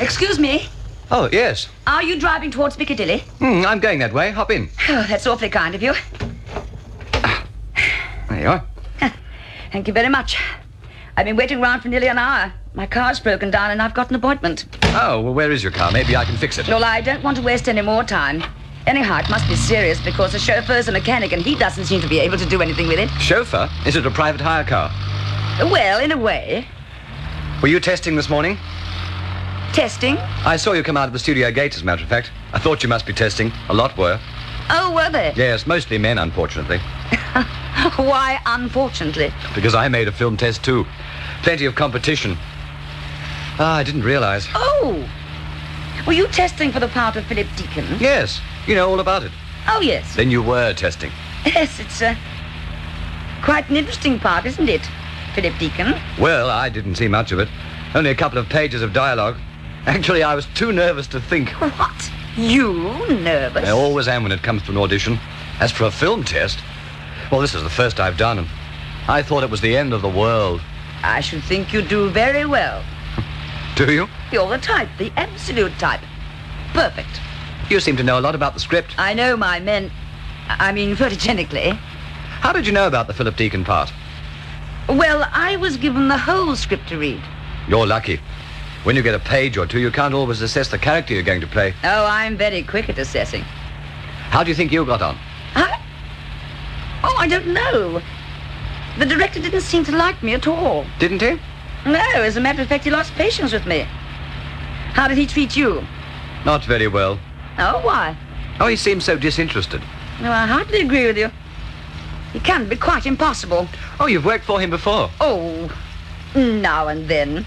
Excuse me. Oh, yes. Are you driving towards Piccadilly? I'm going that way. Hop in. Oh, that's awfully kind of you. There you are. Thank you very much. I've been waiting around for nearly an hour. My car's broken down and I've got an appointment. Oh, well, where is your car? Maybe I can fix it. Well, I don't want to waste any more time. Anyhow, it must be serious because the chauffeur's a mechanic and he doesn't seem to be able to do anything with it. Chauffeur? Is it a private hire car? Well, in a way. Were you testing this morning? Testing? I saw you come out of the studio gate, as a matter of fact. I thought you must be testing. A lot were. Oh, were they? Yes, mostly men, unfortunately. Why, unfortunately? Because I made a film test, too. Plenty of competition. I didn't realize. Oh! Were you testing for the part of Philip Deacon? Yes, you know all about it. Oh, yes. Then you were testing. Yes, it's quite an interesting part, isn't it, Philip Deacon? Well, I didn't see much of it. Only a couple of pages of dialogue. Actually, I was too nervous to think. What? You nervous? I always am when it comes to an audition. As for a film test, well, this is the first I've done, and I thought it was the end of the world. I should think you do very well. Do you? You're the type, the absolute type. Perfect. You seem to know a lot about the script. I know my men. I mean, photogenically. How did you know about the Philip Deacon part? Well, I was given the whole script to read. You're lucky. When you get a page or two, you can't always assess the character you're going to play. Oh, I'm very quick at assessing. How do you think you got on? Oh, I don't know. The director didn't seem to like me at all. Didn't he? No, as a matter of fact, he lost patience with me. How did he treat you? Not very well. Oh, why? Oh, he seemed so disinterested. No, I hardly agree with you. He can be quite impossible. Oh, you've worked for him before. Oh, now and then.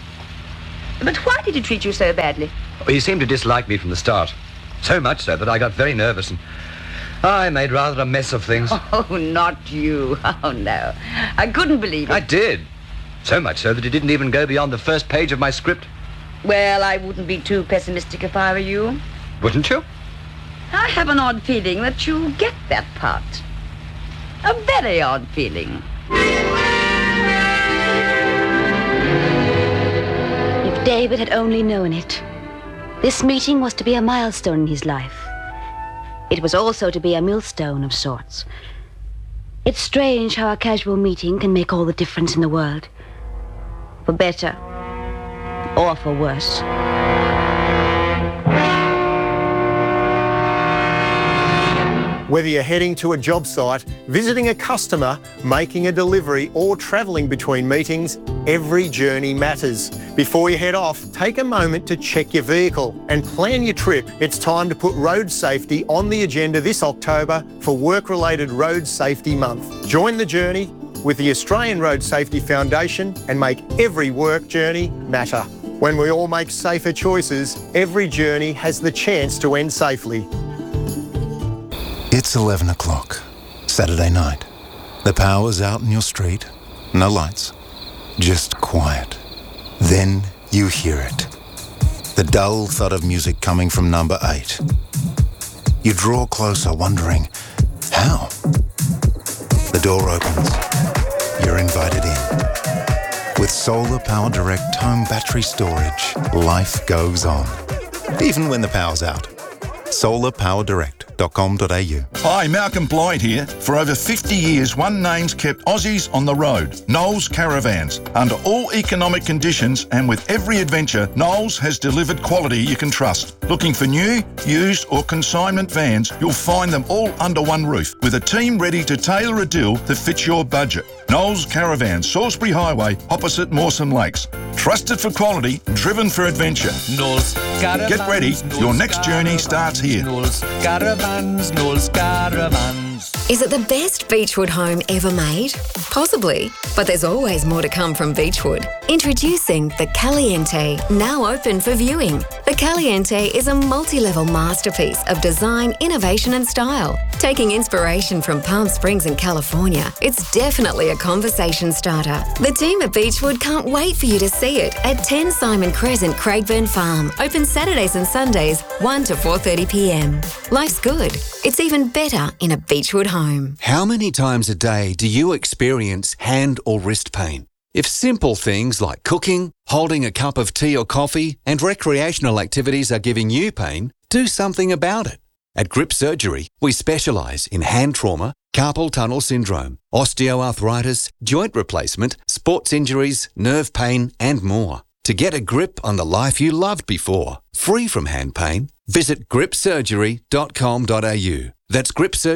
But why did he treat you so badly? Oh, he seemed to dislike me from the start. So much so that I got very nervous and I made rather a mess of things. Oh, not you. Oh, no. I couldn't believe it. I did. So much so that it didn't even go beyond the first page of my script. Well, I wouldn't be too pessimistic if I were you. Wouldn't you? I have an odd feeling that you'll get that part. A very odd feeling. If David had only known it. This meeting was to be a milestone in his life. It was also to be a millstone of sorts. It's strange how a casual meeting can make all the difference in the world. For better or for worse. Whether you're heading to a job site, visiting a customer, making a delivery, or travelling between meetings, every journey matters. Before you head off, take a moment to check your vehicle and plan your trip. It's time to put road safety on the agenda this October for Work-Related Road Safety Month. Join the journey with the Australian Road Safety Foundation and make every work journey matter. When we all make safer choices, every journey has the chance to end safely. It's 11 o'clock, Saturday night. The power's out in your street, no lights, just quiet. Then you hear it. The dull thud of music coming from number 8. You draw closer, wondering, how? The door opens. You're invited in. With Solar Power Direct home battery storage, life goes on. Even when the power's out. solarpowerdirect.com.au. Hi, Malcolm Blyde here. For over 50 years, one name's kept Aussies on the road, Knowles Caravans. Under all economic conditions and with every adventure, Knowles has delivered quality you can trust. Looking for new, used or consignment vans, you'll find them all under one roof with a team ready to tailor a deal that fits your budget. Knowles Caravans, Salisbury Highway, opposite Morecambe Lakes. Trusted for quality, driven for adventure. Knowles Caravans. Get ready, your next journey starts here. Knowles Caravans, Knowles Caravans. Is it the best Beechwood home ever made? Possibly, but there's always more to come from Beechwood. Introducing the Caliente, now open for viewing. The Caliente is a multi-level masterpiece of design, innovation and style. Taking inspiration from Palm Springs in California, it's definitely a conversation starter. The team at Beechwood can't wait for you to see it at 10 Simon Crescent, Craigburn Farm. Open Saturdays and Sundays, 1 to 4:30 p.m. Life's good. It's even better in a Beechwood home. How many times a day do you experience hand or wrist pain? If simple things like cooking, holding a cup of tea or coffee, and recreational activities are giving you pain, do something about it. At Grip Surgery, we specialise in hand trauma, carpal tunnel syndrome, osteoarthritis, joint replacement, sports injuries, nerve pain, and more. To get a grip on the life you loved before, free from hand pain, visit gripsurgery.com.au. That's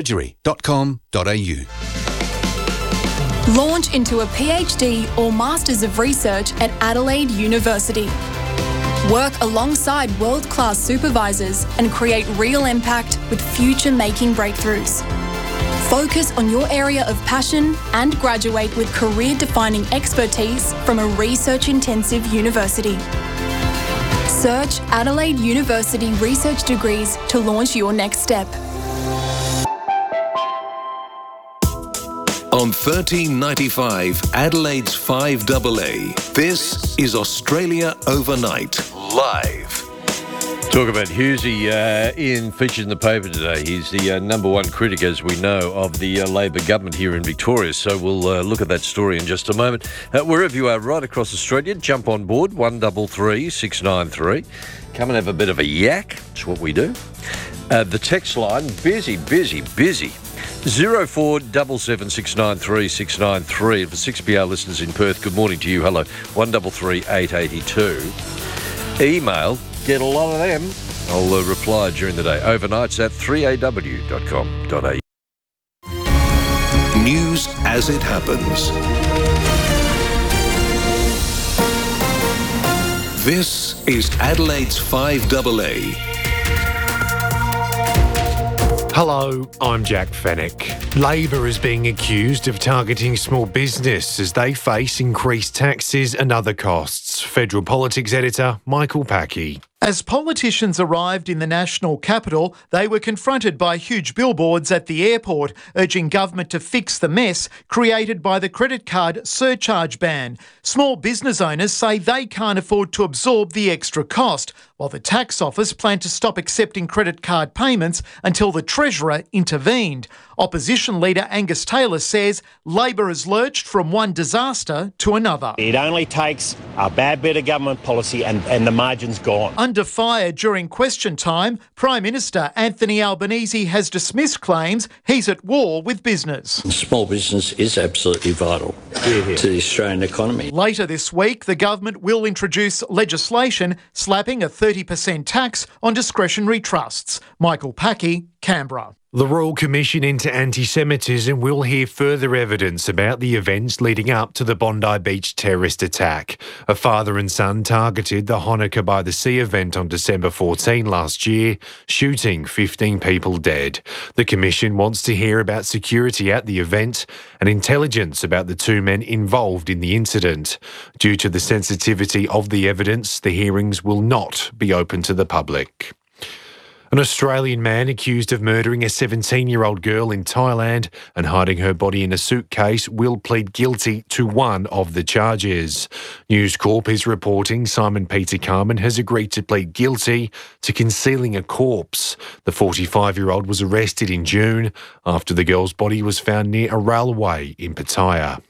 gripsurgery.com.au. Launch into a PhD or Masters of Research at Adelaide University. Work alongside world-class supervisors and create real impact with future-making breakthroughs. Focus on your area of passion and graduate with career-defining expertise from a research-intensive university. Search Adelaide University Research Degrees to launch your next step. On 1395 Adelaide's 5AA, this is Australia Overnight, live. Talk about Hughesy, Ian featured in the paper today. He's the number one critic, as we know, of the Labor government here in Victoria. So we'll look at that story in just a moment. Wherever you are right across Australia, jump on board, 133 693. Come and have a bit of a yak. It's what we do. The text line, busy. 0477 693 693. For 6PR listeners in Perth, good morning to you. Hello. 133 882. Email. Get a lot of them. I'll reply during the day. Overnights at 3aw.com.au. News as it happens. This is Adelaide's 5AA. Hello, I'm Jack Fennick. Labor is being accused of targeting small business as they face increased taxes and other costs. Federal Politics Editor Michael Packey. As politicians arrived in the national capital, they were confronted by huge billboards at the airport urging government to fix the mess created by the credit card surcharge ban. Small business owners say they can't afford to absorb the extra cost, while the tax office planned to stop accepting credit card payments until the Treasurer intervened. Opposition leader Angus Taylor says Labor has lurched from one disaster to another. It only takes a bad bit of government policy and the margin's gone. Under fire during question time, Prime Minister Anthony Albanese has dismissed claims he's at war with business. Small business is absolutely vital to the Australian economy. Later this week, the government will introduce legislation slapping a 30% tax on discretionary trusts. Michael Packey, Canberra. The Royal Commission into Anti-Semitism will hear further evidence about the events leading up to the Bondi Beach terrorist attack. A father and son targeted the Hanukkah by the Sea event on December 14 last year, shooting 15 people dead. The Commission wants to hear about security at the event and intelligence about the two men involved in the incident. Due to the sensitivity of the evidence, the hearings will not be open to the public. An Australian man accused of murdering a 17-year-old girl in Thailand and hiding her body in a suitcase will plead guilty to one of the charges. News Corp is reporting Simon Peter Carman has agreed to plead guilty to concealing a corpse. The 45-year-old was arrested in June after the girl's body was found near a railway in Pattaya.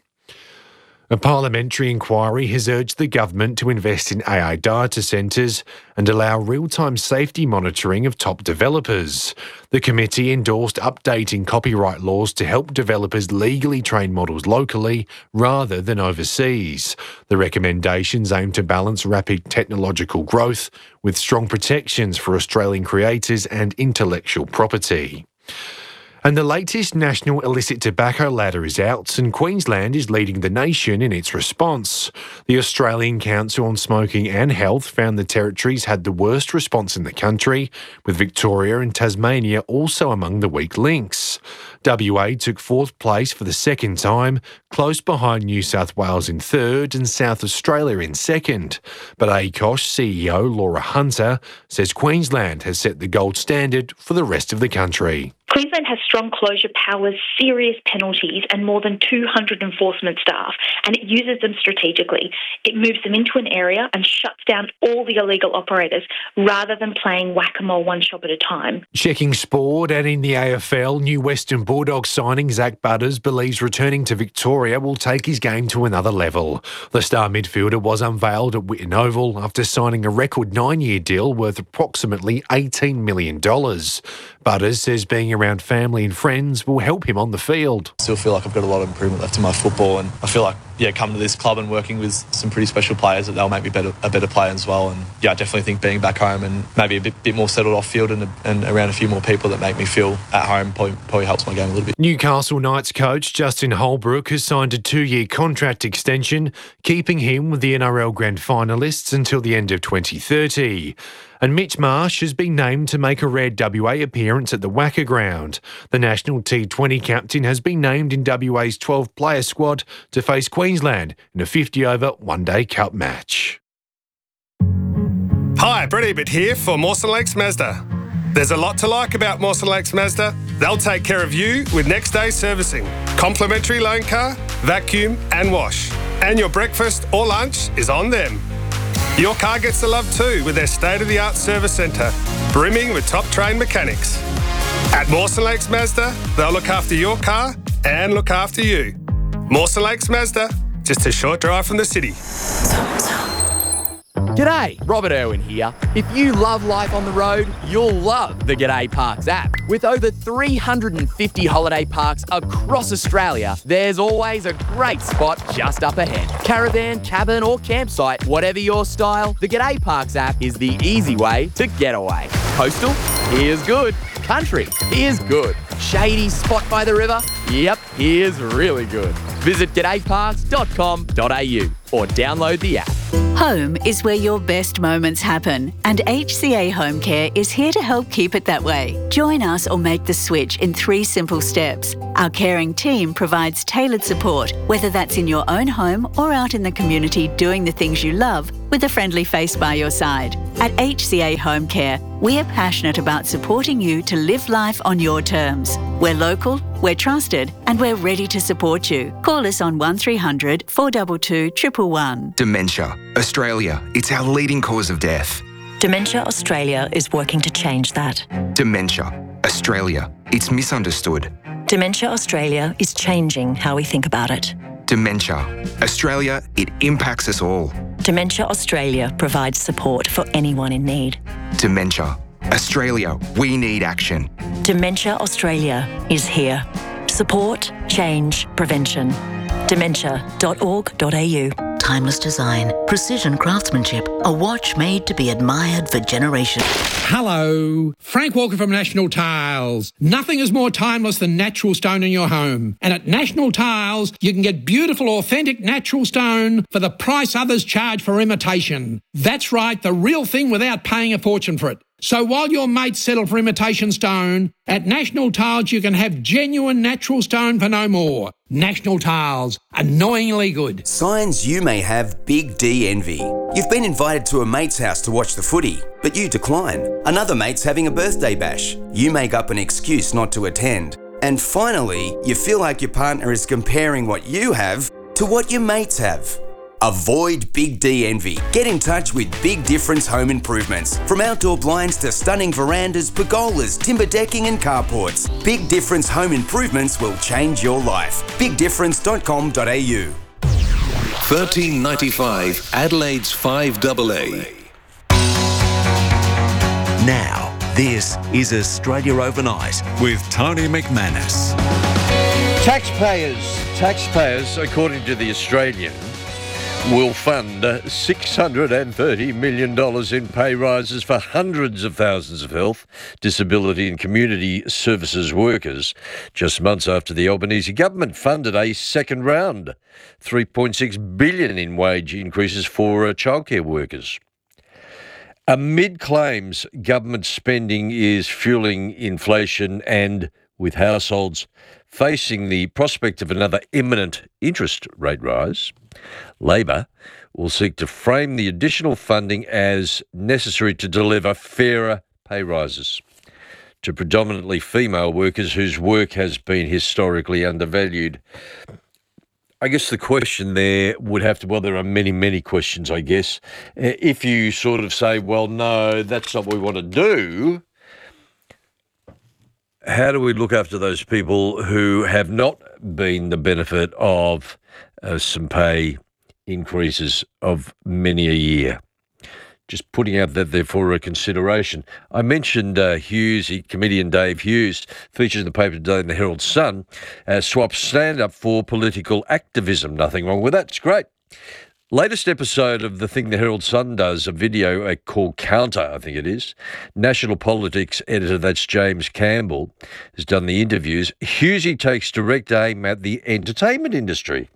A parliamentary inquiry has urged the government to invest in AI data centres and allow real-time safety monitoring of top developers. The committee endorsed updating copyright laws to help developers legally train models locally rather than overseas. The recommendations aim to balance rapid technological growth with strong protections for Australian creators and intellectual property. And the latest national illicit tobacco ladder is out, and Queensland is leading the nation in its response. The Australian Council on Smoking and Health found the territories had the worst response in the country, with Victoria and Tasmania also among the weak links. WA took fourth place for the second time, close behind New South Wales in third and South Australia in second. But ACOSH CEO Laura Hunter says Queensland has set the gold standard for the rest of the country. Queensland has strong closure powers, serious penalties and more than 200 enforcement staff, and it uses them strategically. It moves them into an area and shuts down all the illegal operators rather than playing whack-a-mole one shop at a time. Checking sport and in the AFL, new Western Bulldogs signing Zach Butters believes returning to Victoria will take his game to another level. The star midfielder was unveiled at Whitten Oval after signing a record 9-year deal worth approximately $18 million. Butters says being around family and friends will help him on the field. I still feel like I've got a lot of improvement left in my football, and I feel like, coming to this club and working with some pretty special players, that they'll make me a better player as well. And I definitely think being back home and maybe a bit more settled off field and around a few more people that make me feel at home probably helps my game a little bit. Newcastle Knights coach Justin Holbrook has signed a 2-year contract extension, keeping him with the NRL Grand Finalists until the end of 2030. And Mitch Marsh has been named to make a rare WA appearance at the Wacker Ground. The national T20 captain has been named in WA's 12-player squad to face Queensland in a 50-over one-day cup match. Hi, Brett Ebert here for Mawson Lakes Mazda. There's a lot to like about Mawson Lakes Mazda. They'll take care of you with next day servicing, complimentary loan car, vacuum and wash. And your breakfast or lunch is on them. Your car gets the love too with their state-of-the-art service centre, brimming with top-trained mechanics. At Mawson Lakes Mazda, they'll look after your car and look after you. Mawson Lakes Mazda, just a short drive from the city. G'day, Robert Irwin here. If you love life on the road, you'll love the G'day Parks app. With over 350 holiday parks across Australia, there's always a great spot just up ahead. Caravan, cabin or campsite, whatever your style, the G'day Parks app is the easy way to get away. Coastal? Here's good. Country? Here's good. Shady spot by the river? Yep, here's really good. Visit g'dayparks.com.au or download the app. Home is where your best moments happen, and HCA Home Care is here to help keep it that way. Join us or make the switch in 3 simple steps. Our caring team provides tailored support, whether that's in your own home or out in the community doing the things you love with a friendly face by your side. At HCA Home Care, we are passionate about supporting you to live life on your terms. We're local, we're trusted, and we're ready to support you. Call us on 1300 422 111. Dementia. Australia, it's our leading cause of death. Dementia Australia is working to change that. Dementia. Australia, it's misunderstood. Dementia Australia is changing how we think about it. Dementia. Australia, it impacts us all. Dementia Australia provides support for anyone in need. Dementia. Australia, we need action. Dementia Australia is here. Support, change, prevention. Dementia.org.au. Timeless design, precision craftsmanship, a watch made to be admired for generations. Hello, Frank Walker from National Tiles. Nothing is more timeless than natural stone in your home. And at National Tiles, you can get beautiful, authentic natural stone for the price others charge for imitation. That's right, the real thing without paying a fortune for it. So while your mates settle for imitation stone, at National Tiles you can have genuine natural stone for no more. National Tiles, annoyingly good. Signs you may have Big D envy. You've been invited to a mate's house to watch the footy, but you decline. Another mate's having a birthday bash. You make up an excuse not to attend. And finally, you feel like your partner is comparing what you have to what your mates have. Avoid Big D envy. Get in touch with Big Difference Home Improvements. From outdoor blinds to stunning verandas, pergolas, timber decking and carports. Big Difference Home Improvements will change your life. BigDifference.com.au. 1395 Adelaide's 5AA. Now, this is Australia Overnight with Tony McManus. Taxpayers, according to The Australian, will fund $630 million in pay rises for hundreds of thousands of health, disability and community services workers, just months after the Albanese government funded a second round, $3.6 billion in wage increases for childcare workers. Amid claims government spending is fueling inflation and with households facing the prospect of another imminent interest rate rise, Labor will seek to frame the additional funding as necessary to deliver fairer pay rises. to predominantly female workers whose work has been historically undervalued. I guess the question there would have to, well, there are many, many questions, I guess. If you sort of say, well, no, that's not what we want to do, how do we look after those people who have not been the benefit of some pay increases of many a year? Just putting out that there for a consideration. I mentioned comedian Dave Hughes, featured in the paper today in the Herald Sun, swaps stand-up for political activism. Nothing wrong with that. It's great. Latest episode of the thing the Herald Sun does, a video called Counter, I think it is. National politics editor, that's James Campbell, has done the interviews. Hughesy takes direct aim at the entertainment industry.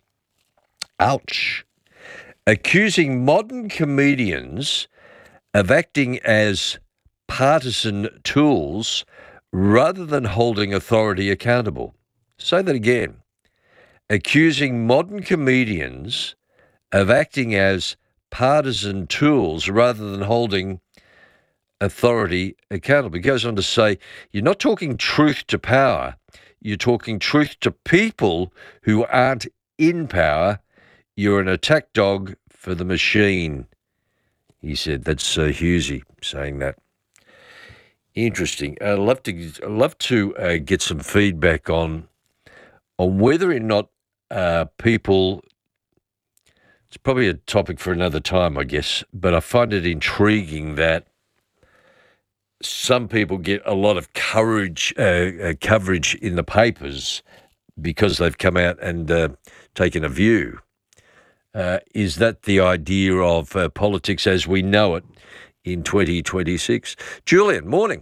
Ouch. Accusing modern comedians of acting as partisan tools rather than holding authority accountable. Say that again. Accusing modern comedians of acting as partisan tools rather than holding authority accountable. He goes on to say, you're not talking truth to power, you're talking truth to people who aren't in power. You're an attack dog for the machine. He said, that's Hughesy saying that. Interesting. I'd love to get some feedback on whether or not people, it's probably a topic for another time, I guess, but I find it intriguing that some people get a lot of coverage in the papers because they've come out and taken a view. Is that the idea of politics as we know it in 2026? Julian, morning.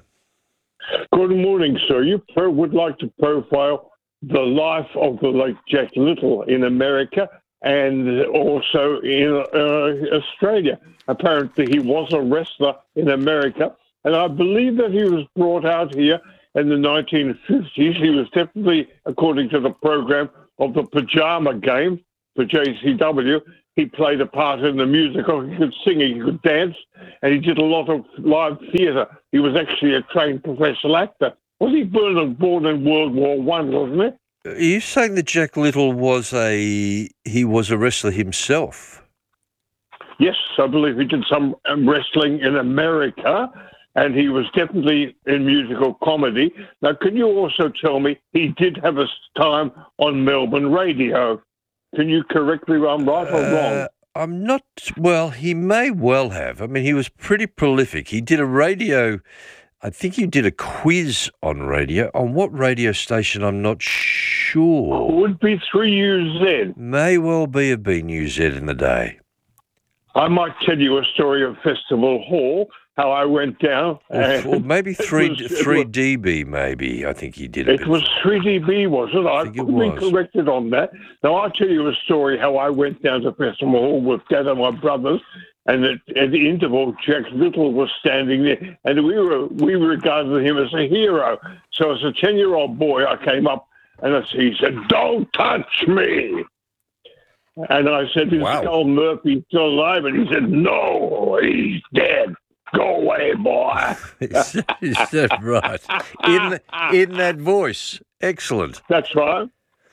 Good morning, sir. You would like to profile the life of the late Jack Little in America and also in Australia. Apparently he was a wrestler in America, and I believe that he was brought out here in the 1950s. He was definitely, according to the program, of the Pajama Game for JCW. He played a part in the musical. He could sing, he could dance, and he did a lot of live theatre. He was actually a trained professional actor. Was he born in World War I, wasn't he? Are you saying that Jack Little was a wrestler himself? Yes, I believe he did some wrestling in America, and he was definitely in musical comedy. Now, can you also tell me he did have a time on Melbourne radio? Can you correct me if I'm right or wrong? I'm not. Well, he may well have. I mean, he was pretty prolific. He did a radio. I think he did a quiz on radio. On what radio station? I'm not sure. Would be 3UZ. May well be a BNUZ in the day. I might tell you a story of Festival Hall, how I went down. Or maybe 3DB, maybe. I think he did it. It was 3DB, was it? I could be corrected on that. Now, I'll tell you a story how I went down to Festival Hall with Dad and my brothers, and at the interval, Jack Little was standing there, and we regarded him as a hero. So as a 10-year-old boy, I came up, and he said, "Don't touch me." And I said, "Is Carl Murphy still alive?" And he said, "No, he's dead. Go away, boy." Is that right? In that voice. Excellent. That's right.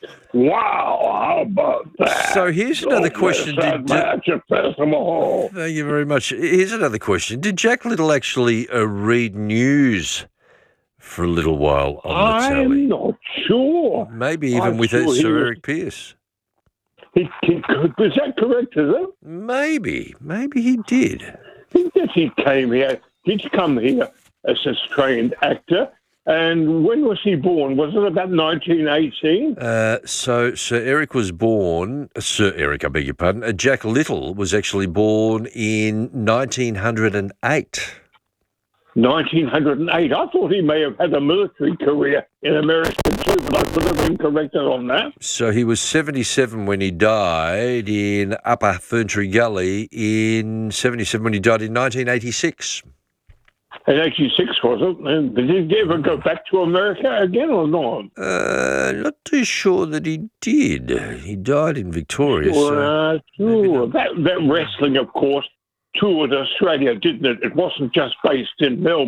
Wow, how about that? So here's another question. Thank you very much. Here's another question. Did Jack Little actually read news for a little while on the telly? I'm not sure. Maybe even with Sir Eric Pearce. Is that correct, is it? Maybe he did. I think that he came here. He'd come here as a trained actor. And when was he born? Was it about 1918? So Sir Eric was born, Sir Eric, I beg your pardon, Jack Little was actually born in 1908. 1908. I thought he may have had a military career in America too, but I could have been corrected on that. So he was 77 when he died in Upper Ferntree Gully in 77 when he died in 1986. In 86, was it? And did he ever go back to America again or not? Not too sure that he did. He died in Victoria. Sure. That wrestling, of course, toured Australia, didn't it? It wasn't just based in Melbourne.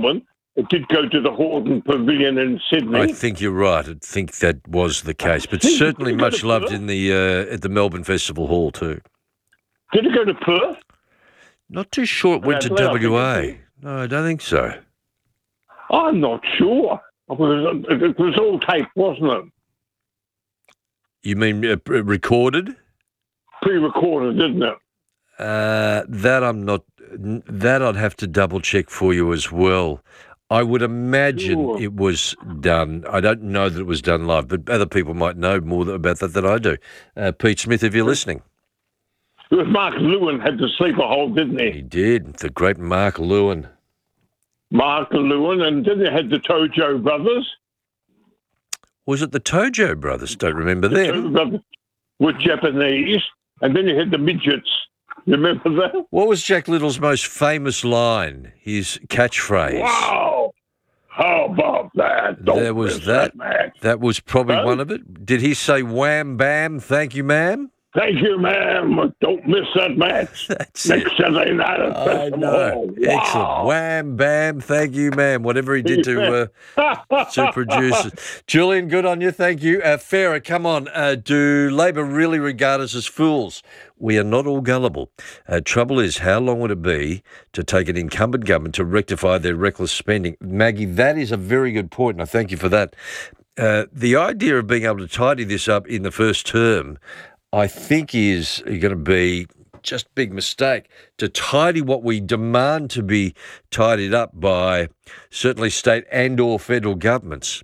It did go to the Hordern Pavilion in Sydney. I think you're right. I think that was the case, but certainly much loved in the at the Melbourne Festival Hall too. Did it go to Perth? Not too sure it went to WA. No, I don't think so. I'm not sure. It was all taped, wasn't it? You mean recorded? Pre-recorded, didn't it? That I'm not. That I'd have to double check for you as well. I would imagine it was done. I don't know that it was done live, but other people might know more about that than I do. Pete Smith, if you're listening. It was Mark Lewin had the sleeper hold, didn't he? He did. The great Mark Lewin. Mark Lewin, and then they had the Tojo brothers. Was it the Tojo brothers? Don't remember them. Tojo brothers were Japanese, and then you had the midgets. Remember that? What was Jack Little's most famous line? His catchphrase? Wow! How about that? Don't there was that. That was probably one of it. Did he say "Wham bam, thank you, ma'am"? Thank you, ma'am. Don't miss that match. That's next Saturday night at Festival Hall. Wow. Excellent. Wham bam, thank you, ma'am. Whatever he did to produce it. Julian, good on you. Thank you. Farah, come on. Do Labor really regard us as fools? We are not all gullible. Trouble is, how long would it be to take an incumbent government to rectify their reckless spending? Maggie, that is a very good point, and I thank you for that. The idea of being able to tidy this up in the first term, I think, is going to be just a big mistake. To tidy what we demand to be tidied up by certainly state and or federal governments.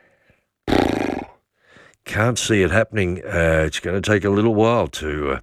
Can't see it happening. It's going to take a little while to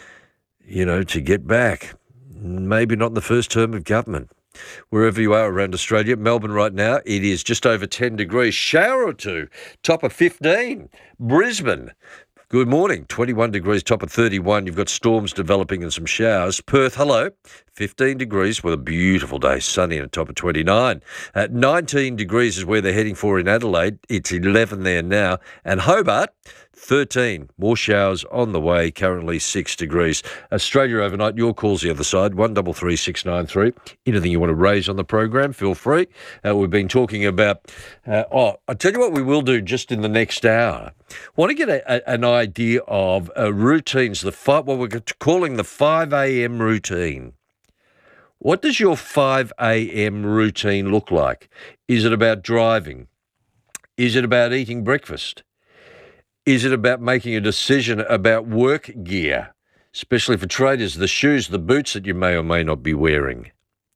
get back. Maybe not in the first term of government. Wherever you are around Australia, Melbourne right now, it is just over 10 degrees. Shower or two, top of 15. Brisbane, good morning, 21 degrees, top of 31. You've got storms developing and some showers. Perth, hello, 15 degrees with a beautiful day, sunny and a top of 29. 19 degrees is where they're heading for in Adelaide. It's 11 there now. And Hobart, 13. More showers on the way, currently 6 degrees. Australia overnight, your call's the other side, 133 693. Anything you want to raise on the program, feel free. We've been talking about, I'll tell you what we will do just in the next hour. Want to get an idea of routines, what we're calling the 5 a.m. routine. What does your 5 a.m. routine look like? Is it about driving? Is it about eating breakfast? Is it about making a decision about work gear, especially for traders, the shoes, the boots that you may or may not be wearing?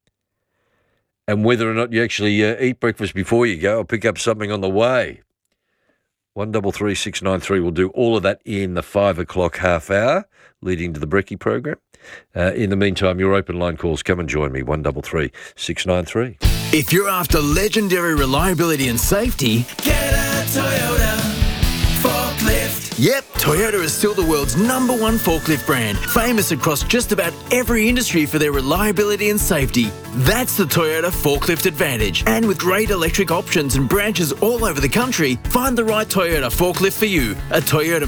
And whether or not you actually eat breakfast before you go or pick up something on the way. 133 693 will do all of that in the 5 o'clock half hour leading to the Brekkie program. In the meantime, your open line calls, come and join me, 133 693. If you're after legendary reliability and safety, get a Toyota forklift. Yep, Toyota is still the world's #1 forklift brand, famous across just about every industry for their reliability and safety. That's the Toyota Forklift Advantage. And with great electric options and branches all over the country, find the right Toyota forklift for you at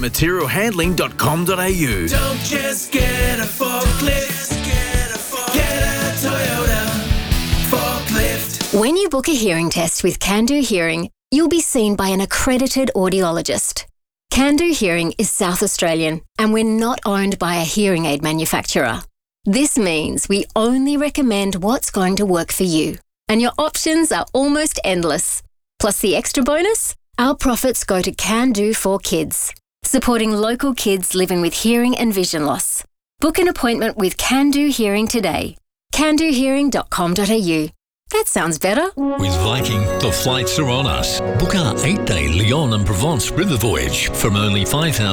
toyotamaterialhandling.com.au. Don't just get a forklift, get a Toyota forklift. When you book a hearing test with Can Do Hearing, you'll be seen by an accredited audiologist. Can Do Hearing is South Australian, and we're not owned by a hearing aid manufacturer. This means we only recommend what's going to work for you, and your options are almost endless. Plus the extra bonus, our profits go to Can Do for Kids, supporting local kids living with hearing and vision loss. Book an appointment with Can Do Hearing today. candohearing.com.au. That sounds better. With Viking, the flights are on us. Book our 8-day Lyon and Provence river voyage from only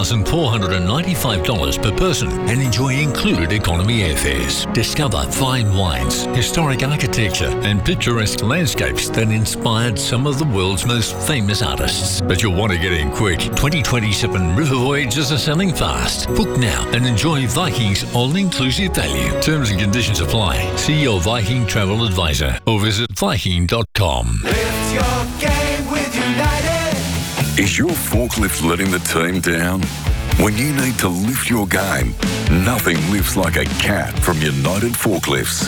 $5,495 per person and enjoy included economy airfares. Discover fine wines, historic architecture and picturesque landscapes that inspired some of the world's most famous artists. But you'll want to get in quick. 2027 river voyages are selling fast. Book now and enjoy Viking's all-inclusive value. Terms and conditions apply. See your Viking travel advisor or visit Viking.com. Lift your game with United. Is your forklift letting the team down? When you need to lift your game, nothing lifts like a cat from United Forklifts.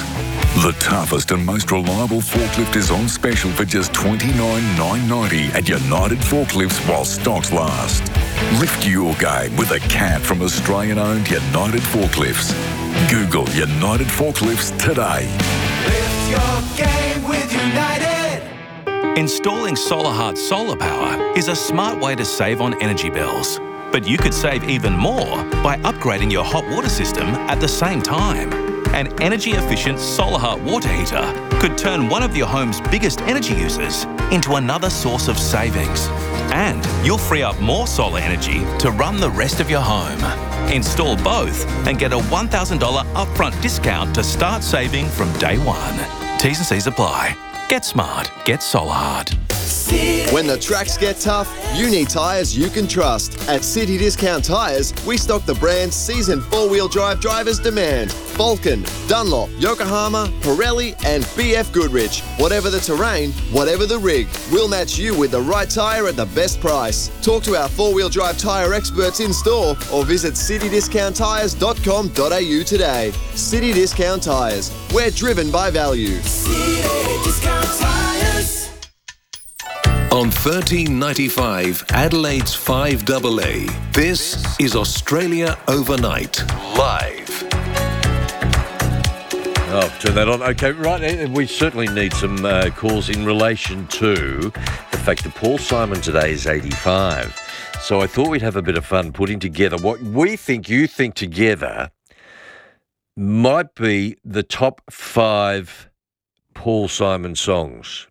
The toughest and most reliable forklift is on special for just $29,990 at United Forklifts while stocks last. Lift your game with a CAT from Australian-owned United Forklifts. Google United Forklifts today. Lift your game with United. Installing SolarHeart solar power is a smart way to save on energy bills. But you could save even more by upgrading your hot water system at the same time. An energy-efficient SolarHeart water heater could turn one of your home's biggest energy users into another source of savings. And you'll free up more solar energy to run the rest of your home. Install both and get a $1,000 upfront discount to start saving from day one. T's and C's apply. Get smart. Get SolarHeart. When the tracks get tough, you need tyres you can trust. At City Discount Tyres, we stock the brands seasoned four-wheel drive drivers demand. Vulcan, Dunlop, Yokohama, Pirelli and BF Goodrich. Whatever the terrain, whatever the rig, we'll match you with the right tyre at the best price. Talk to our four-wheel drive tyre experts in store or visit citydiscounttyres.com.au today. City Discount Tyres. We're driven by value. City Discount Tyres. On 1395 Adelaide's 5AA, this is Australia Overnight, live. Oh, turn that on. Okay, right. We certainly need some calls in relation to the fact that Paul Simon today is 85. So I thought we'd have a bit of fun putting together what we think you think together might be the top 5 Paul Simon songs.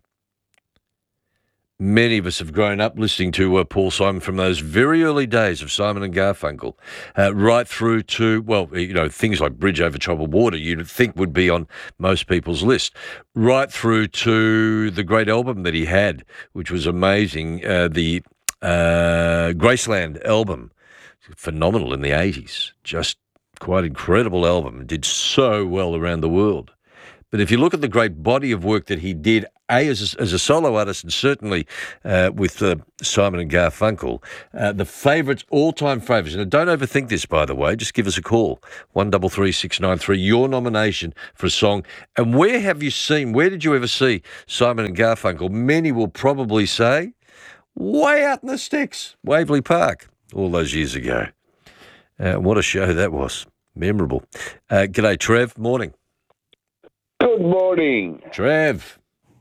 Many of us have grown up listening to Paul Simon from those very early days of Simon and Garfunkel, right through to, well, you know, things like Bridge Over Troubled Water you'd think would be on most people's list, right through to the great album that he had, which was amazing, the Graceland album, phenomenal in the 80s, just quite incredible album, did so well around the world. But if you look at the great body of work that he did, as a solo artist and certainly with Simon and Garfunkel, the favourites, all-time favourites, and don't overthink this, by the way, just give us a call, 133693, your nomination for a song. And where did you ever see Simon and Garfunkel? Many will probably say, way out in the sticks, Waverley Park, all those years ago. What a show that was. Memorable. G'day, Trev. Morning. Good morning. Trev.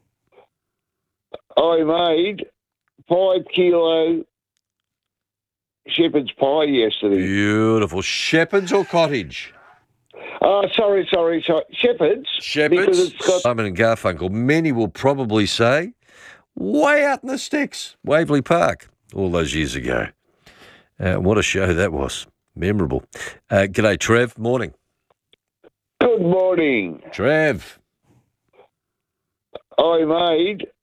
I made 5 kilo shepherd's pie yesterday. Beautiful. Shepherd's or cottage? Sorry. Shepherd's. Because it's got Simon and Garfunkel. Many will probably say, way out in the sticks, Waverley Park, all those years ago. What a show that was. Memorable. G'day, Trev. Morning. Good morning. Trev. I made